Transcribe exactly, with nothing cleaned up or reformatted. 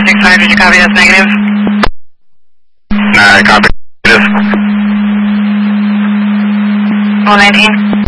six five, did you copy this negative? I copy this. one nineteen.